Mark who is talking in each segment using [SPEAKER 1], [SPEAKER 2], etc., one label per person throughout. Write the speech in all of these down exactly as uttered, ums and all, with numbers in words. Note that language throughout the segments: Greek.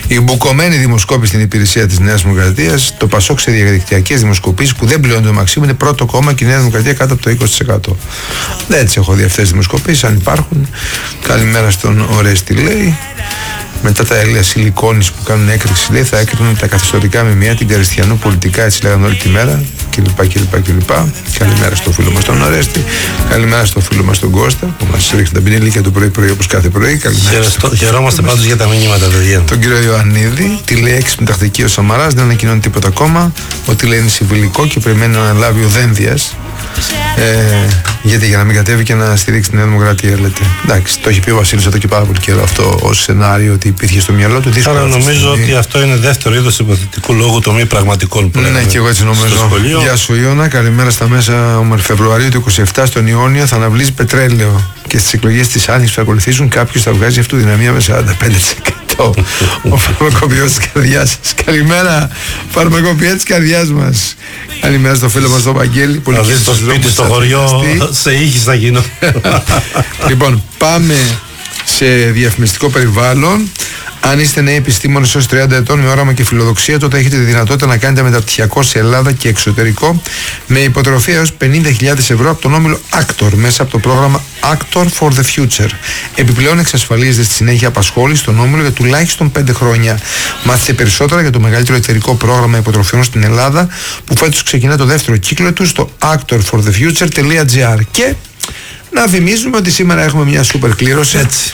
[SPEAKER 1] Η μπουκωμένη δημοσκόπηση στην υπηρεσία της Νέας Δημοκρατίας, το Πασόκ σε διαδικτυακές δημοσκοπήσεις που δεν πληρώνουν το Μαξίμου, είναι πρώτο κόμμα και η Νέα Δημοκρατία κάτω από το είκοσι τοις εκατό. Έτσι έχω δει αυτές τις δημοσκοπήσεις, αν υπάρχουν. Καλημέρα στον Ορέστη, λέει. Μετά τα έλαια σιλικόνης που κάνουν έκρηξη, λέει, θα έκριναν τα καθεστωτικά μημία, την Καριστιανού πολιτικά, έτσι λέγανε όλη τη μέρα κλπ. κλπ, κλπ. Καλημέρα στο φίλο μας τον Ορέστη. Καλημέρα στο φίλο μας τον Κώστα που μας ρίχνει τα πινελίκια το πρωί-πρωί όπως κάθε πρωί. Καλημέρα.
[SPEAKER 2] Χαιρόμαστε πάντως για τα μηνύματα, παιδιά.
[SPEAKER 1] Τον κύριο Ιωαννίδη, τη λέει έξυπνη τακτική ο Σαμαράς, δεν ανακοινώνει τίποτα ακόμα. Ότι λέει είναι συμβουλικό και περιμένει να αναλάβει ο Δένδιας. Ε, γιατί για να μην κατέβει και να στηρίξει την Νέα Δημοκρατία, λέτε. Εντάξει, το έχει πει ο Βασίλης εδώ και πάρα πολύ καιρό αυτό ως σενάριο ότι υπήρχε στο μυαλό του.
[SPEAKER 2] Άρα νομίζω ότι αυτό είναι δεύτερο είδος υποθετικού λόγου των μη πραγματικών που
[SPEAKER 1] λέμε. Ναι, και εγώ έτσι νομίζω. Γεια σου Ιώνα, καλημέρα στα μέσα Φεβρουαρίου του είκοσι επτά στον Ιόνιο θα αναβλύζει πετρέλαιο και στις εκλογές της Άνοιξης που θα ακολουθήσουν κάποιος θα βγάζει αυτοδυναμία με σαράντα πέντε τοις εκατό. Ο φαρμακοποιός της καρδιάς σας. Καλημέρα, φαρμακοποιός της καρδιάς μας. Καλημέρα στο φίλο μας τον Βαγγέλη.
[SPEAKER 2] Να δεις το σπίτι στο χωριό σε ήχης θα γίνω.
[SPEAKER 1] Λοιπόν, πάμε σε διαφημιστικό περιβάλλον. Αν είστε νέοι επιστήμονες έως τριάντα ετών με όραμα και φιλοδοξία, τότε έχετε τη δυνατότητα να κάνετε μεταπτυχιακό σε Ελλάδα και εξωτερικό με υποτροφία έως πενήντα χιλιάδες ευρώ από τον όμιλο Actor μέσα από το πρόγραμμα Actor for the Future. Επιπλέον εξασφαλίζετε στη συνέχεια απασχόληση στον όμιλο για τουλάχιστον πέντε χρόνια. Μάθετε περισσότερα για το μεγαλύτερο εταιρικό πρόγραμμα υποτροφιών στην Ελλάδα που φέτος ξεκινά το δεύτερο κύκλο του στο actor for the future dot gr. Και να θυμίζουμε ότι σήμερα έχουμε μια σούπερ κλήρωση.
[SPEAKER 2] Έτσι.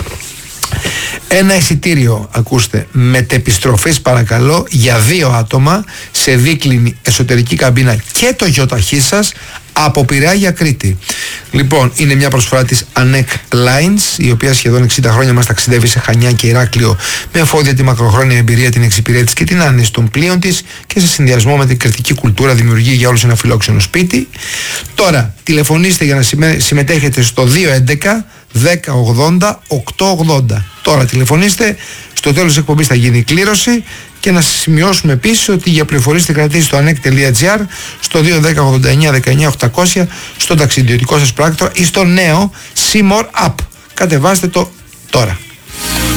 [SPEAKER 1] Ένα εισιτήριο, ακούστε, μετεπιστροφής παρακαλώ για δύο άτομα σε δίκλινη εσωτερική καμπίνα και το γιοταχή σας από Πειραιά για Κρήτη. Λοιπόν, είναι μια προσφορά της Anec Lines, η οποία σχεδόν εξήντα χρόνια μας ταξιδεύει σε Χανιά και Ηράκλειο με εφόδια τη μακροχρόνια εμπειρία, την εξυπηρέτηση και την άνεση των πλοίων της και σε συνδυασμό με την κρητική κουλτούρα δημιουργεί για όλους ένα φιλόξενο σπίτι. Τώρα, τηλεφωνήστε για να συμμετέχετε στο δύο έντεκα δέκα ογδόντα οκτακόσια ογδόντα. Τώρα τηλεφωνήστε, στο τέλος της εκπομπής θα γίνει η κλήρωση. Και να σημειώσουμε επίσης ότι για πληροφορίες την κρατήσει στο anec τελεία gr, στο δύο δέκα ογδόντα εννιά δεκαεννιά οκτακόσια, στον ταξιδιωτικό σας πράκτορα ή στο νέο C M O R App. Κατεβάστε το τώρα.